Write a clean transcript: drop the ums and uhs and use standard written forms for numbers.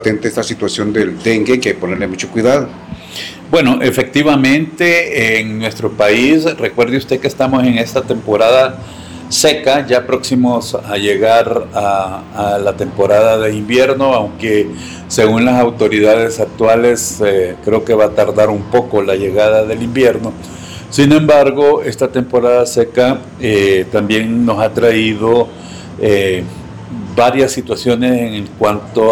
esta situación del dengue, que hay que ponerle mucho cuidado. Bueno, efectivamente, en nuestro país, recuerde usted que estamos en esta temporada seca, ya próximos a llegar a la temporada de invierno, aunque según las autoridades actuales creo que va a tardar un poco la llegada del invierno. Sin embargo, esta temporada seca también nos ha traído varias situaciones en cuanto